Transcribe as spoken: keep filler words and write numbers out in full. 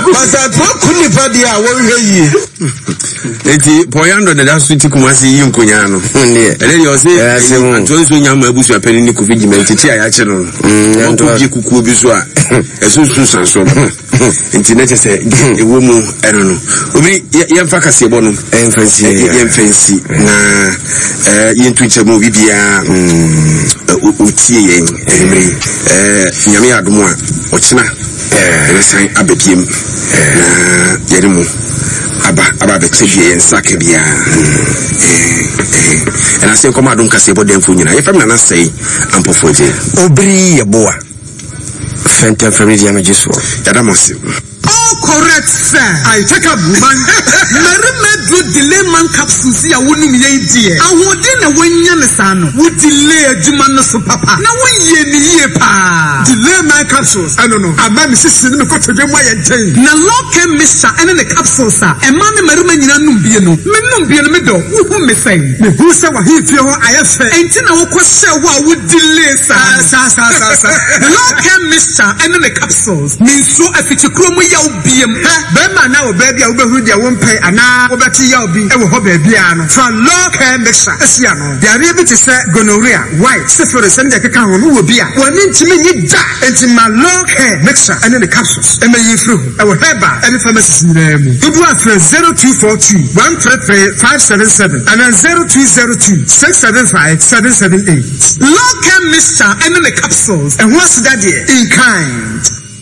But I couldn't put the hour here. Eti poyando de da suti kumasi yi nkonya no ne ele yo se anto so nya ma busu apani ni kofi gimenti ti ayache no mm to bi kuku bi so a eso su sanso internet se ewo mu eno no obi ye mfa kase bo no emfansi ye emfansi na eh ye ntuche mu bibia utie ye emri eh nyame adomo a ochina eh san abepiem na yere mu aba aba be tebie nsaka bia eh and I say come adon kase bo dem fo nyina ye fam na na sei ampofoje obri ye boa fenten family ya mejiso yada mosi. Oh, correct, sir. I take a woman. Marima do delay man capsules ya wonu mi ye die. Awode na wanya ne sano. Wo delay adwuma no so papa. Na wo ye ni ye pa. Delay man capsules. I don't know. Aba mi sisi me ko todwe mo ye den. Na local mixture ene ne capsules a. E ma me marima nyina num bie no. Me num bie no me do. Wo hu me sai. Me hu se wa hi fie ho ayefe. Enti na wo ko se wo a wo delay sa. Sa sa sa sa. Local mixture ene ne capsules. Min so afiti kromo ya obiem be ma na wo ba bia wo behu dia wo mpai ana wo beti ya obi e wo ho ba bia no fa local mixture esia no dia re bi te se gonorrhea white syphilis and the keka ho no wo bia woni ntimi nyi da enti ma local mixture and the capsules e me yi fru e wo heba e be pharmacy na mu dubu afre zero two four two one three three five seven seven and zero two zero two six seven five seven seven eight local mixture and the capsules and what's that in kind.